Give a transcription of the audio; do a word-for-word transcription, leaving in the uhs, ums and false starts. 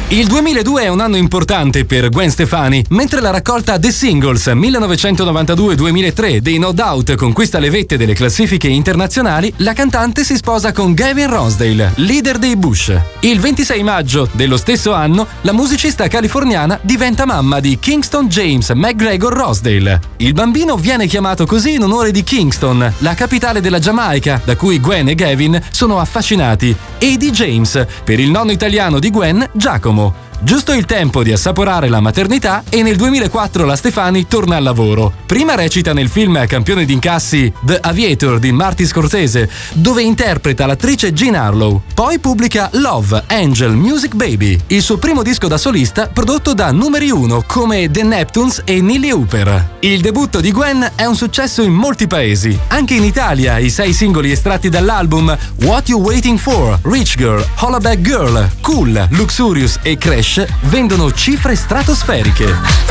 Il duemiladue è un anno importante per Gwen Stefani, mentre la raccolta The Singles millenovecentonovantadue duemilatré dei No Doubt conquista le vette delle classifiche internazionali, la cantante si sposa con Gavin Rossdale, leader dei Bush. Il ventisei maggio dello stesso anno, la musicista californiana diventa mamma di Kingston James McGregor Rossdale. Il bambino viene chiamato così in onore di Kingston, la capitale della Giamaica, da cui Gwen e Gavin sono affascinati, e di James, per il nonno italiano di Gwen, Giacomo. Giusto il tempo di assaporare la maternità e nel duemilaquattro la Stefani torna al lavoro. Prima recita nel film campione di incassi The Aviator di Martin Scorsese, dove interpreta l'attrice Jean Harlow. Poi pubblica Love, Angel, Music Baby, il suo primo disco da solista prodotto da numeri uno come The Neptunes e Neely Hooper. Il debutto di Gwen è un successo in molti paesi. Anche in Italia i sei singoli estratti dall'album What You Waiting For, Rich Girl, Hollaback Girl, Cool, Luxurious e Crash vendono cifre stratosferiche.